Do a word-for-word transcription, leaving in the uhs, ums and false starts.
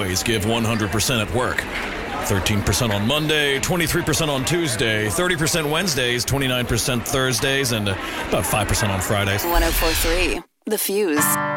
always give one hundred percent at work. thirteen percent on Monday, twenty-three percent on Tuesday, thirty percent Wednesdays, twenty-nine percent Thursdays, and about five percent on Fridays. one oh four point three The Fuse.